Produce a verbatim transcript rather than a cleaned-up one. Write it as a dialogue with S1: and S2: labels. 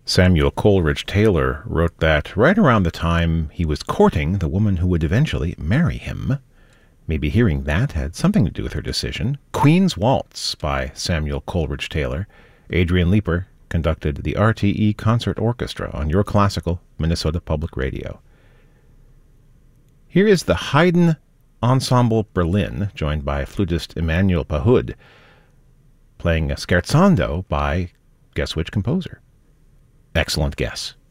S1: Samuel Coleridge Taylor wrote that right around the time he was courting the woman who would eventually marry him. Maybe hearing that had something to do with her decision. Queen's Waltz by Samuel Coleridge Taylor. Adrian Leeper conducted the R T E Concert Orchestra on Your Classical Minnesota Public Radio. Here is the Haydn Ensemble Berlin, joined by flutist Emmanuel Pahud, playing a scherzando by, guess which composer? Excellent guess.